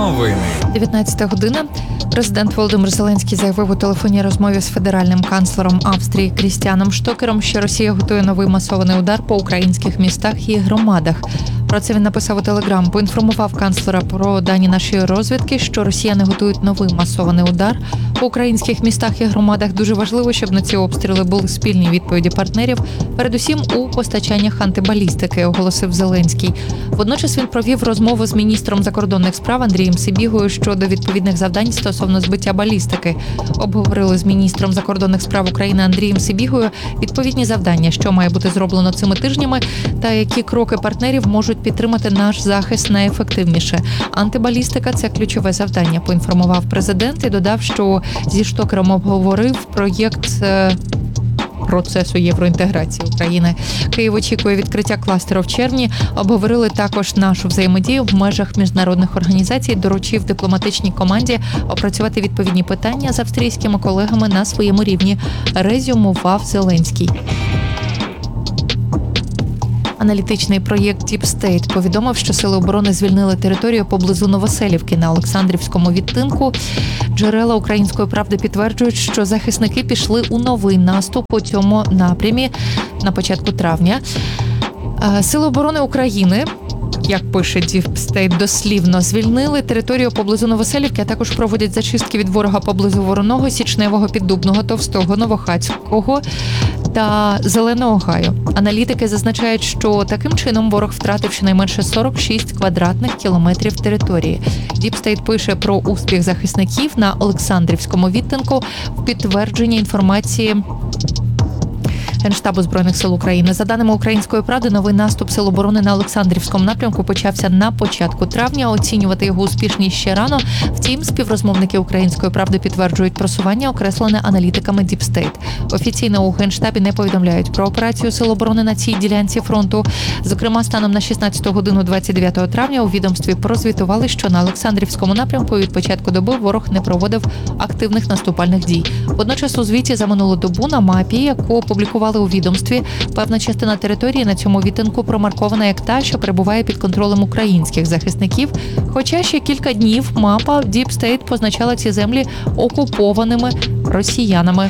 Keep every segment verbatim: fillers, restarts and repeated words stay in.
Новини. дев'ятнадцята година. Президент Володимир Зеленський заявив у телефонній розмові з федеральним канцлером Австрії Крістіаном Штокером, що Росія готує новий масований удар по українських містах і громадах. Про це він написав у Телеграм. Поінформував канцлера про дані нашої розвідки, що росіяни готують новий масований удар по українських містах і громадах. Дуже важливо, щоб на ці обстріли були спільні відповіді партнерів, передусім у постачаннях антибалістики, оголосив Зеленський. Водночас він провів розмову з міністром закордонних справ Андрієм Сибігою щодо відповідних завдань стосовно збиття балістики. Обговорили з міністром закордонних справ України Андрієм Сибігою відповідні завдання, що має бути зроблено цими тижнями, та які кроки партнерів можуть підтримати наш захист найефективніше. Антибалістика – це ключове завдання, поінформував президент і додав, що зі Штокером обговорив проєкт процесу євроінтеграції України. Київ очікує відкриття кластеру в червні. Обговорили також нашу взаємодію в межах міжнародних організацій, доручив дипломатичній команді опрацювати відповідні питання з австрійськими колегами на своєму рівні, резюмував Зеленський. Аналітичний проєкт Deep State повідомив, що Сили оборони звільнили територію поблизу Новоселівки на Олександрівському відтинку. Джерела «Української правди» підтверджують, що захисники пішли у новий наступ по цьому напрямі на початку травня. Сили оборони України, як пише Deep State, дослівно звільнили територію поблизу Новоселівки, а також проводять зачистки від ворога поблизу Вороного, Січневого, Піддубного, Товстого, Новохацького та Зеленого Гаю. Аналітики зазначають, що таким чином ворог втратив щонайменше сорок шість квадратних кілометрів території. Deep State пише про успіх захисників на Олександрівському відтинку в підтвердження інформації Генштабу Збройних сил України. За даними «Української правди», новий наступ Сил оборони на Олександрівському напрямку почався на початку травня. Оцінювати його успішність ще рано. Втім, співрозмовники «Української правди» підтверджують просування, окреслене аналітиками Deep State. Офіційно у Генштабі не повідомляють про операцію Сил оборони на цій ділянці фронту. Зокрема, станом на шістнадцяту годину двадцять дев'ятого травня у відомстві прозвітували, що на Олександрівському напрямку від початку доби ворог не проводив активних наступальних дій. Водночас у звіті за минулу добу на мапі, яку опублікували у відомстві, певна частина території на цьому відтинку промаркована як та, що перебуває під контролем українських захисників. Хоча ще кілька днів мапа Deep State позначала ці землі окупованими росіянами.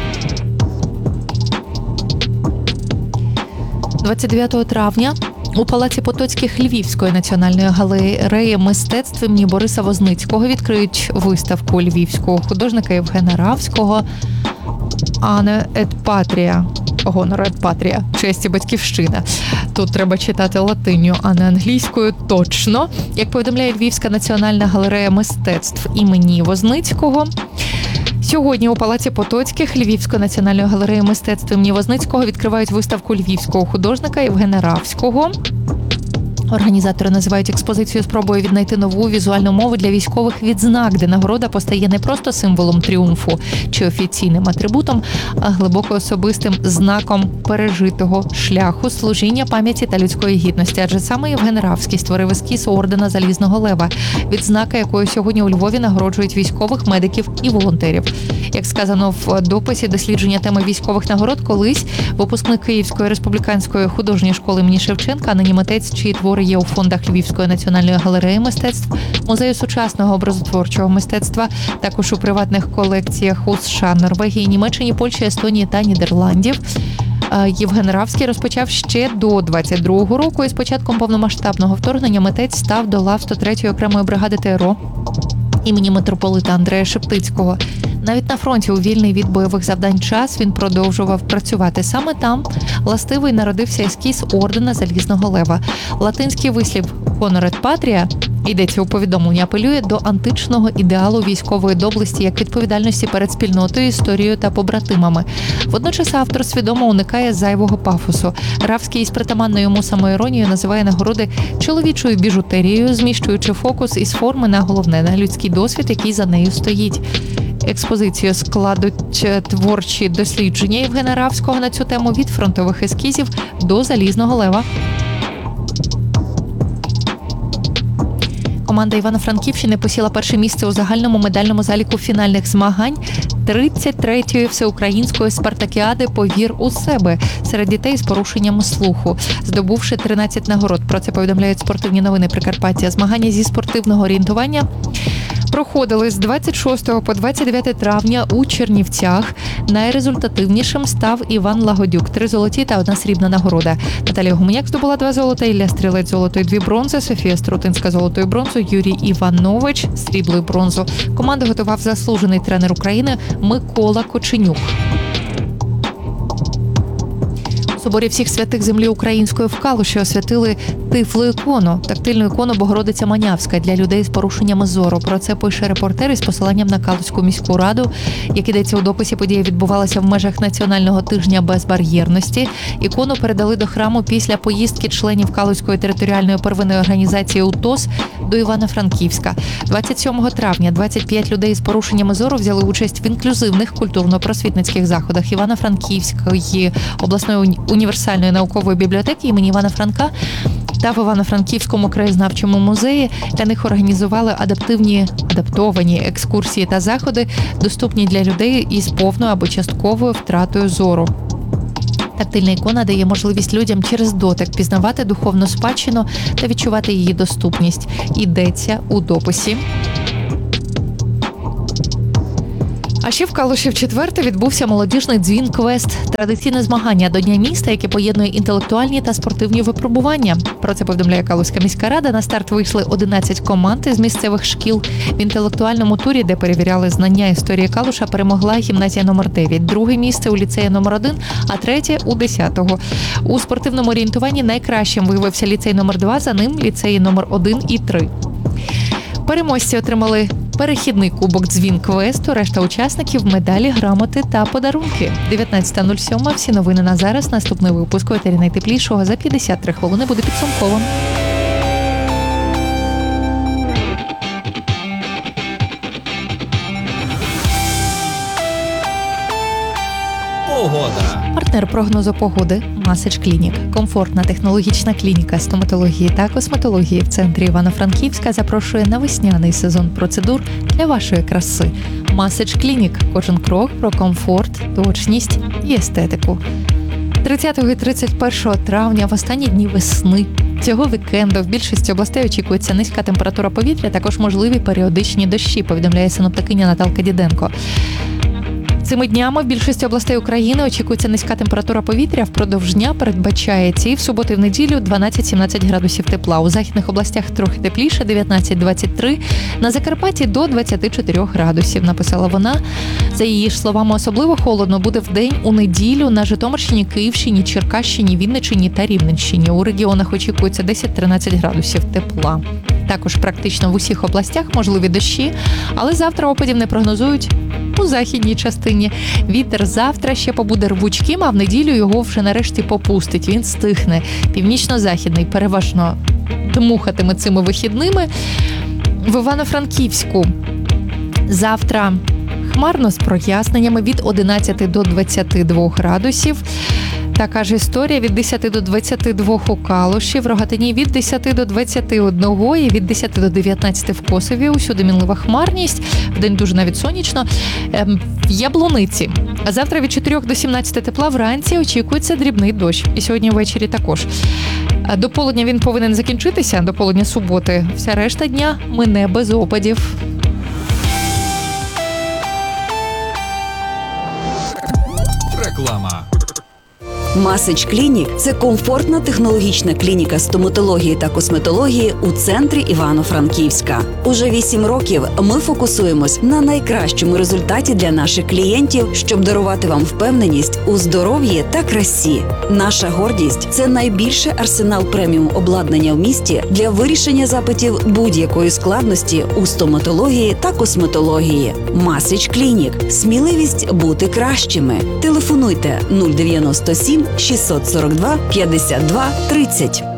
двадцять дев'ятого травня у Палаці Потоцьких Львівської національної галереї мистецтв імені Бориса Возницького відкриють виставку львівського художника Євгена Равського «Ане ет Патрія». Гонор ет Патрія. Честь і батьківщина. Тут треба читати латиню, а не англійською точно. Як повідомляє Львівська національна галерея мистецтв імені Возницького, сьогодні у Палаці Потоцьких Львівської національної галереї мистецтв імені Возницького відкривають виставку львівського художника Євгена Равського. Організатори називають експозицію спробою віднайти нову візуальну мову для військових відзнак, де нагорода постає не просто символом тріумфу чи офіційним атрибутом, а глибоко особистим знаком пережитого шляху, служіння пам'яті та людської гідності. Адже саме Євген Равський створив ескіз ордена Залізного Лева, відзнака якою сьогодні у Львові нагороджують військових, медиків і волонтерів. Як сказано в дописі дослідження теми військових нагород, колись випускник Київської республіканської художньої школи імені Шевченка, а нині митець, чиї твори є у фондах Львівської національної галереї мистецтв, музею сучасного образотворчого мистецтва, також у приватних колекціях у США, Норвегії, Німеччині, Польщі, Естонії та Нідерландів. Євген Равський розпочав ще до двадцять другого року, і з початком повномасштабного вторгнення митець став до лав сто третьої окремої бригади ТРО імені митрополита Андрея Шептицького. Навіть на фронті у вільний від бойових завдань час він продовжував працювати. Саме там властивий народився ескіз ордена Залізного Лева. Латинський вислів «Honor et Patria», йдеться у повідомленні, апелює до античного ідеалу військової доблесті як відповідальності перед спільнотою, історією та побратимами. Водночас автор свідомо уникає зайвого пафосу. Равський із притаманною йому самоіронією називає нагороди чоловічою біжутерією, зміщуючи фокус із форми на головне, на людський досвід, який за нею стоїть. Експозицію складуть творчі дослідження Євгена Равського на цю тему від фронтових ескізів до Залізного Лева. команда Івано-Франківщини посіла перше місце у загальному медальному заліку фінальних змагань тридцять третьої всеукраїнської спартакіади «Повір у себе» серед дітей з порушенням слуху, здобувши тринадцять нагород. Про це повідомляють спортивні новини Прикарпаття. Змагання зі спортивного орієнтування проходили з двадцять шостого по двадцять дев'яте травня у Чернівцях. Найрезультативнішим став Іван Лагодюк. Три золоті та одна срібна нагорода. Наталія Гуменяк здобула два золота, Ілля Стрілець золото і дві бронзи, Софія Струтинська золото і бронзу, Юрій Іванович срібло і бронзу. Команду готував заслужений тренер України Микола Коченюк. У соборі всіх святих землі української в Калуші освятили тифлоікону, тактильну ікону Богородиця Манявська для людей з порушеннями зору. Про це пише репортер із посиланням на Калуську міську раду. Як ідеться у дописі, подія відбувалася в межах Національного тижня безбар'єрності. Ікону передали до храму після поїздки членів Калуської територіальної первинної організації УТОС до Івано-Франківська. двадцять сьомого травня двадцять п'ять людей з порушеннями зору взяли участь в інклюзивних культурно-просвітницьких заходах Івано-Франківської обласної універсальної наукової бібліотеки імені Івана Франка та в Івано-Франківському краєзнавчому музеї. Для них організували адаптивні, адаптовані екскурсії та заходи, доступні для людей із повною або частковою втратою зору. Тактильна ікона дає можливість людям через дотик пізнавати духовну спадщину та відчувати її доступність. Йдеться у дописі. А ще в Калуші в четверте відбувся молодіжний дзвін-квест – традиційне змагання до Дня міста, яке поєднує інтелектуальні та спортивні випробування. Про це повідомляє Калуська міська рада. На старт вийшли одинадцять команд із місцевих шкіл. В інтелектуальному турі, де перевіряли знання історії Калуша, перемогла гімназія номер дев'ять. Друге місце у ліцеї номер один, а третє у десятого. У спортивному орієнтуванні найкращим виявився ліцей номер два, за ним ліцеї номер один і три. Переможці отримали перехідний кубок дзвін-квесту, решта учасників – медалі, грамоти та подарунки. дев'ятнадцята нуль сім. Всі новини на зараз. Наступний випуск у етері найтеплішого за п'ятдесят три хвилини буде підсумковим. Погода. Партнер прогнозу погоди – Масич Клінік. Комфортна технологічна клініка стоматології та косметології в центрі Івано-Франківська запрошує на весняний сезон процедур для вашої краси. Масич Клінік. Кожен крок про комфорт, точність і естетику. тридцятого і тридцять першого травня в останні дні весни цього вікенду в більшості областей очікується низька температура повітря, також можливі періодичні дощі, повідомляє синоптикиня Наталка Діденко. Цими днями в більшості областей України очікується низька температура повітря. Впродовж дня передбачається і в суботу і в неділю дванадцять-сімнадцять градусів тепла. У західних областях трохи тепліше – дев'ятнадцять-двадцять три. На Закарпатті до двадцять чотири градусів, написала вона. За її ж словами, особливо холодно буде вдень у неділю на Житомирщині, Київщині, Черкащині, Вінниччині та Рівненщині. У регіонах очікується десять-тринадцять градусів тепла. Також практично в усіх областях можливі дощі, але завтра опадів не прогнозують у західній частині. Вітер завтра ще побуде рвучким, а в неділю його вже нарешті попустить. Він стихне. Північно-західний переважно дмухатиме цими вихідними. В Івано-Франківську завтра хмарно з проясненнями від одинадцяти до двадцяти двох градусів. Така ж історія від десяти до двадцяти двох у Калуші, в Рогатині від десяти до двадцяти одного і від десяти до дев'ятнадцяти в Косові. Усюди мінлива хмарність, вдень дуже навіть сонячно. В Яблуниці. А завтра від чотирьох до сімнадцяти тепла, вранці очікується дрібний дощ. І сьогодні ввечері також. До полудня він повинен закінчитися, до полудня суботи. Вся решта дня мине без опадів. Реклама. Масич Клінік – це комфортна технологічна клініка стоматології та косметології у центрі Івано-Франківська. Уже вісім років ми фокусуємось на найкращому результаті для наших клієнтів, щоб дарувати вам впевненість у здоров'ї та красі. Наша гордість – це найбільший арсенал преміум обладнання в місті для вирішення запитів будь-якої складності у стоматології та косметології. Масич Клінік – сміливість бути кращими. Телефонуйте нуль дев'яносто сім шістсот сорок два п'ятдесят два тридцять.